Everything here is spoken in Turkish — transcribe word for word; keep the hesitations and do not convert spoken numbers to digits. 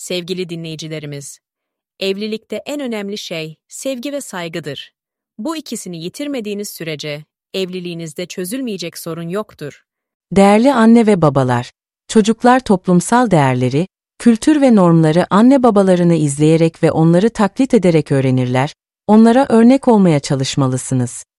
Sevgili dinleyicilerimiz, evlilikte en önemli şey sevgi ve saygıdır. Bu ikisini yitirmediğiniz sürece evliliğinizde çözülmeyecek sorun yoktur. Değerli anne ve babalar, çocuklar toplumsal değerleri, kültür ve normları anne babalarını izleyerek ve onları taklit ederek öğrenirler, onlara örnek olmaya çalışmalısınız.